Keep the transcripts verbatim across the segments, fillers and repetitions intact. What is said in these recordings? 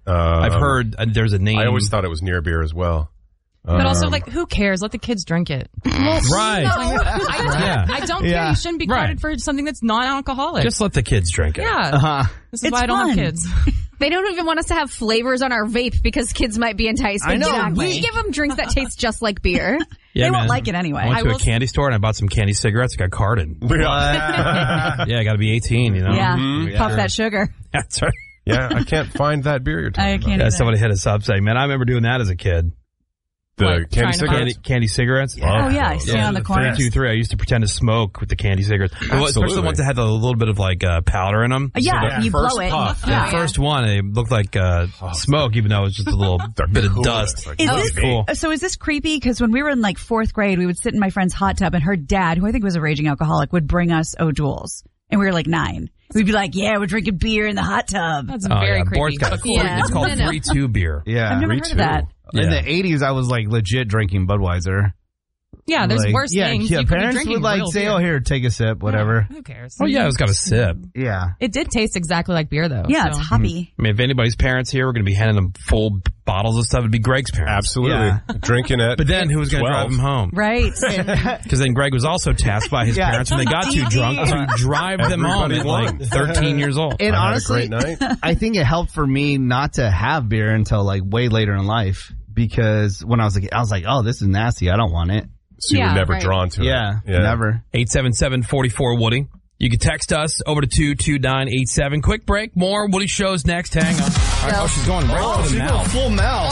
Um, I've heard uh, there's a name. I always thought it was near beer as well. But um, also, like, who cares? Let the kids drink it. Well, right. No, I, yeah. I don't Yeah. care. You shouldn't be credited Right. for something that's non-alcoholic. Just let the kids drink it. yeah. Uh-huh. This is It's why I don't fun. have kids. They don't even want us to have flavors on our vape because kids might be enticed. I know. Exactly. We- We give them drinks that taste just like beer. Yeah, They man. won't like it anyway. I went I to will a candy store and I bought some candy cigarettes. I got carded. yeah. Yeah, I got to be eighteen, you know? Yeah. Mhm. Puff that sugar. That's right. yeah, I can't find that beer you're talking I about. can't Yeah, either. somebody hit us up saying, man, I remember doing that as a kid. The Like, candy trying to cigarettes? Candy, candy cigarettes? Oh, yeah. Stand on the corner. Three, two, three. I used to pretend to smoke with the candy cigarettes. Well, especially the Absolutely. ones that had a little bit of like uh, powder in them. Yeah, Yeah, you first blow it. puff. Yeah. The first one, it looked like uh, smoke, even though it was just a little bit of cool. dust. It's like, Is oh, this cool. So is this creepy? Because when we were in like fourth grade, we would sit in my friend's hot tub, and her dad, who I think was a raging alcoholic, would bring us O'Joules, and we were like nine. We'd be like, "Yeah, we're drinking beer in the hot tub." That's Oh, very yeah. creepy. Board's got but cool. Yeah. It's called No, no. three two beer. Yeah. I've never Me heard too. of that. Yeah. In the eighties, I was like legit drinking Budweiser. Yeah, there's like, worse yeah, things. Yeah, You could be parents drinking would like real say, beer. "Oh, here, take a sip, whatever." Yeah, who cares? Oh, yeah, it was got a sip. Yeah. It did taste exactly like beer, though. Yeah, so. it's hoppy. I mean, if anybody's parents here, we're going to be handing them full bottles of stuff. It'd be Greg's parents. Absolutely. Yeah. Drinking it. But then who was going to drive him home? Right. Because then Greg was also tasked by his Yeah. parents when they got too drunk to drive them home Everybody at won. like thirteen years old. And I had a honestly, great night. I think it helped for me not to have beer until like way later in life because when I was like, I was like, "Oh, this is nasty. I don't want it." So you Yeah, were never right. drawn to Yeah, it. never. eight seven seven, four four, Woody. You can text us over to two two nine eight seven. Quick break. More Woody Show's next. Hang on. All right, oh, she's going right for the mouth. Full mouth.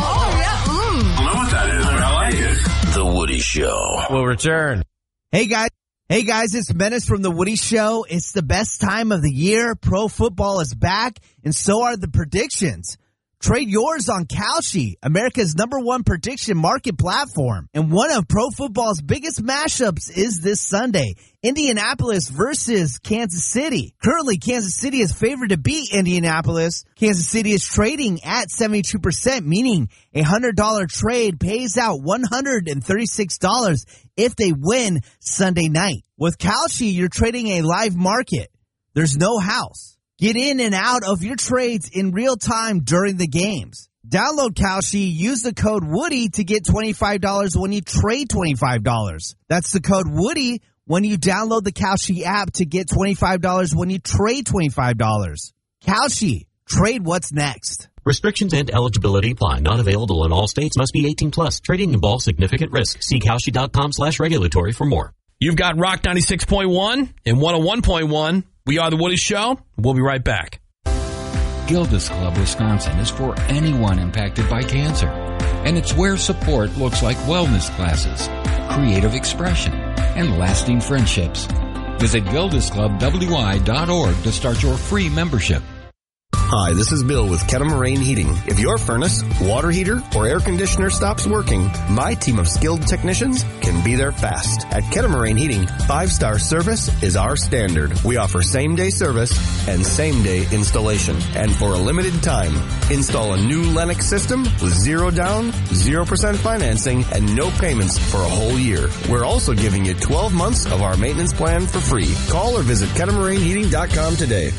I know what that is, but I like it. The Woody Show. We'll return. Hey guys, hey guys, it's Menace from The Woody Show. It's the best time of the year. Pro football is back, and so are the predictions. Trade yours on Kalshi, America's number one prediction market platform. And one of pro football's biggest mashups is this Sunday. Indianapolis versus Kansas City. Currently, Kansas City is favored to beat Indianapolis. Kansas City is trading at seventy-two percent, meaning a one hundred dollars trade pays out one hundred thirty-six dollars if they win Sunday night. With Kalshi, you're trading a live market. There's no house. Get in and out of your trades in real time during the games. Download Kalshi, use the code Woody to get twenty-five dollars when you trade twenty-five dollars. That's the code Woody when you download the Kalshi app to get twenty-five dollars when you trade twenty-five dollars. Kalshi, trade what's next. Restrictions and eligibility apply. Not available in all states. Must be eighteen plus. Trading involves significant risk. See Kalshi.com slash regulatory for more. You've got Rock ninety-six point one and one oh one point one. We are The Woody Show. We'll be right back. Gilda's Club Wisconsin is for anyone impacted by cancer. And it's where support looks like wellness classes, creative expression, and lasting friendships. Visit gildas club w i dot org to start your free membership. Hi, this is Bill with Kettle-Moraine Heating. If your furnace, water heater, or air conditioner stops working, my team of skilled technicians can be there fast. At Kettle-Moraine Heating, five-star service is our standard. We offer same-day service and same-day installation. And for a limited time, install a new Lennox system with zero down, zero percent financing, and no payments for a whole year. We're also giving you twelve months of our maintenance plan for free. Call or visit kettle moraine heating dot com today.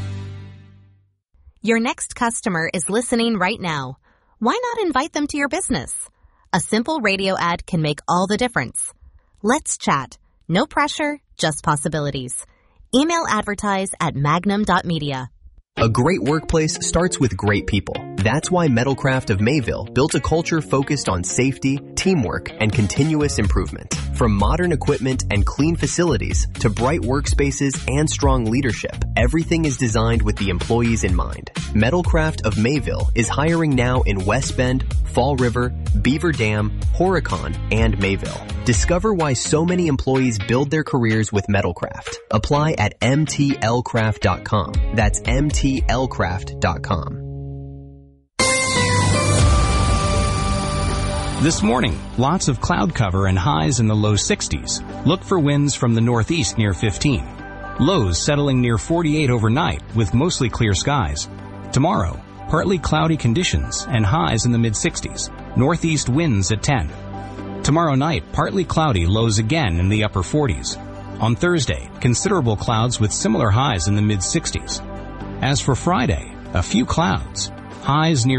Your next customer is listening right now. Why not invite them to your business? A simple radio ad can make all the difference. Let's chat. No pressure, just possibilities. Email advertise at magnum dot media. A great workplace starts with great people. That's why Metalcraft of Mayville built a culture focused on safety, teamwork, and continuous improvement. From modern equipment and clean facilities to bright workspaces and strong leadership, everything is designed with the employees in mind. Metalcraft of Mayville is hiring now in West Bend, Fall River, Beaver Dam, Horicon, and Mayville. Discover why so many employees build their careers with Metalcraft. Apply at m t l craft dot com. That's m t l craft dot com. This morning, lots of cloud cover and highs in the low sixties. Look for winds from the northeast near fifteen. Lows settling near forty-eight overnight with mostly clear skies. Tomorrow, partly cloudy conditions and highs in the mid-sixties. Northeast winds at ten. Tomorrow night, partly cloudy, lows again in the upper forties. On Thursday, considerable clouds with similar highs in the mid-sixties. As for Friday, a few clouds. Highs near